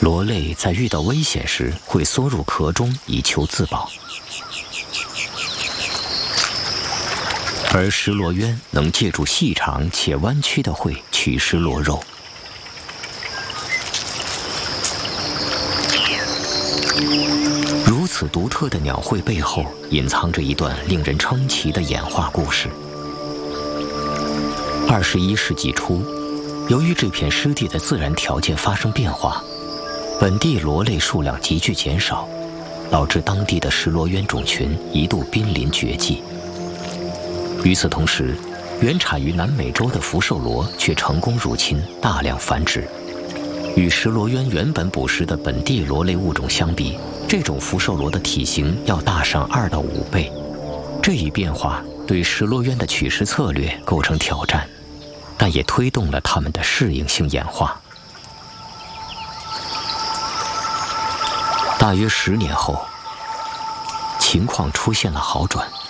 螺类在遇到危险时会缩入壳中以求自保，而石螺鸢能借助细长且弯曲的喙取食螺肉。如此独特的鸟喙背后，隐藏着一段令人称奇的演化故事。21世纪初，由于这片湿地的自然条件发生变化，本地螺类数量急剧减少，导致当地的石螺鸢种群一度濒临绝迹。与此同时，原产于南美洲的福寿螺却成功入侵，大量繁殖。与石螺鸢原本捕食的本地螺类物种相比，这种福寿螺的体型要大上2到5倍。这一变化对石螺鸢的取食策略构成挑战，但也推动了它们的适应性演化。大约10年后，情况出现了好转。